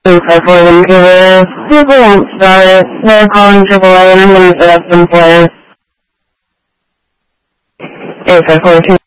854 Vancouver, people won't start. They're calling AAA and I'm going to set up some players. 854